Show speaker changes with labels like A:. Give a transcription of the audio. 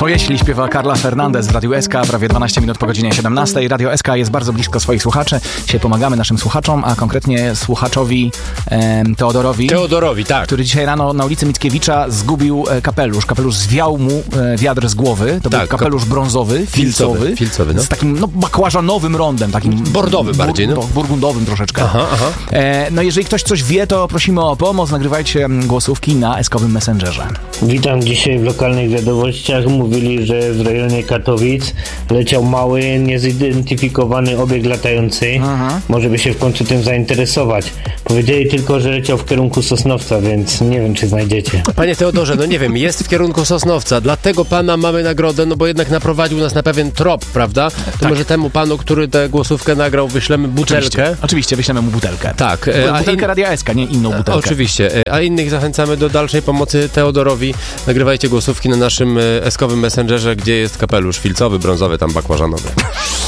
A: Po jeśli śpiewa Carla Fernandez w Radiu SK, prawie 12 minut po godzinie 17. Radio SK jest bardzo blisko swoich słuchaczy. Dzisiaj pomagamy naszym słuchaczom, a konkretnie słuchaczowi Teodorowi,
B: tak.
A: Który dzisiaj rano na ulicy Mickiewicza zgubił kapelusz. Kapelusz zwiał mu wiatr z głowy. To był kapelusz brązowy, filcowy
B: no.
A: z takim bakłażanowym rondem, takim
B: bordowy bardziej, no.
A: Burgundowym troszeczkę.
B: Aha.
A: No jeżeli ktoś coś wie, to prosimy o pomoc. Nagrywajcie głosówki na SK-owym Messengerze.
C: Witam. Dzisiaj w lokalnych wiadomościach mówili, że w rejonie Katowic leciał mały, niezidentyfikowany obiekt latający. Może by się w końcu tym zainteresować. Powiedzieli tylko, że leciał w kierunku Sosnowca, więc nie wiem, czy znajdziecie.
B: Panie Teodorze, no nie wiem, jest w kierunku Sosnowca, dlatego pana mamy nagrodę, no bo jednak naprowadził nas na pewien trop, prawda? To może temu panu, który tę głosówkę nagrał, wyślemy butelkę.
A: Oczywiście, wyślemy mu butelkę.
B: Tak.
A: Butelkę Radia SK, nie inną butelkę.
B: Oczywiście, a innych zachęcamy do dalszej pomocy Teodorowi. Nagrywajcie głosówki na naszym SK-owym Messengerze, gdzie jest kapelusz filcowy, brązowy, tam bakłażanowy.